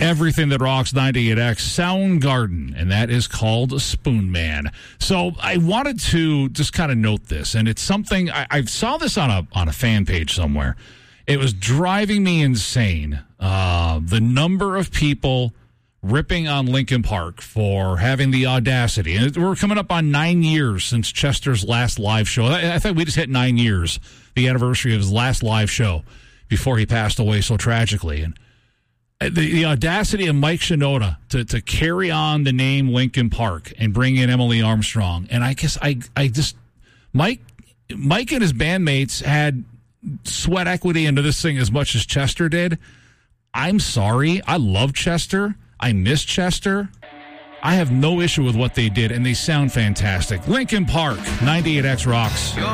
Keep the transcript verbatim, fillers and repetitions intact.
everything that rocks ninety-eight X Soundgarden, and that is called Spoon Man. So I wanted to just kind of note this, and it's something I, I saw this on a on a fan page somewhere. It was driving me insane. Uh, the number of people ripping on Linkin Park for having the audacity. And we're coming up on nine years since Chester's last live show. I, I think we just hit nine years, the anniversary of his last live show before he passed away so tragically. And the, the audacity of Mike Shinoda to, to carry on the name Linkin Park and bring in Emily Armstrong. And I guess I, I just, Mike, Mike and his bandmates had sweat equity into this thing as much as Chester did. I'm sorry. I love Chester. I miss Chester. I have no issue with what they did, and they sound fantastic. Linkin Park, ninety-eight X rocks.